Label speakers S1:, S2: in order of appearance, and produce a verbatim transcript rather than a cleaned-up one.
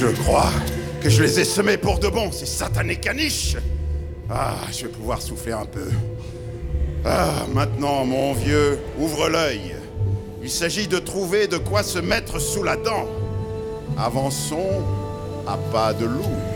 S1: Je crois que je les ai semés pour de bon, ces satanés caniches. Ah, je vais pouvoir souffler un peu. Ah, maintenant, mon vieux, ouvre l'œil. Il s'agit de trouver de quoi se mettre sous la dent. Avançons à pas de loup.